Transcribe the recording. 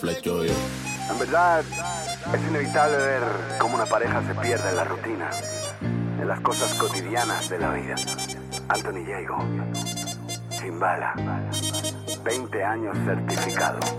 Flecho yo. En verdad, es inevitable ver cómo una pareja se pierde en la rutina, en las cosas cotidianas de la vida. Anthony Diego, Chimbala, 20 años certificado.